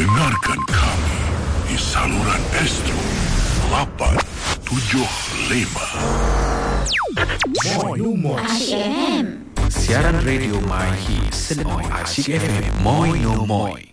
Dengarkan kami di saluran Astro 875. Moi no Moi. Asyik FM. Siaran radio My Hits. Moi Asyik FM. Moi no Moi.